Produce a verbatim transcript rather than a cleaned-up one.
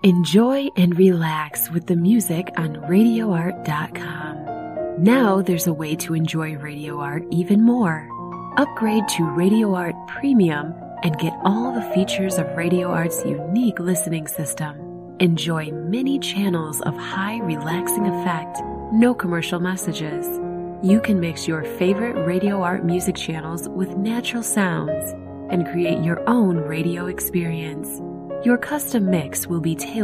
Enjoy and relax with the music on radio art dot com. Now there's a way to enjoy Radio Art even more. Upgrade to Radio Art Premium and get all the features of Radio Art's unique listening system. Enjoy many channels of high relaxing effect, no commercial messages. You can mix your favorite Radio Art music channels with natural sounds and create your own radio experience. Your custom mix will be tailored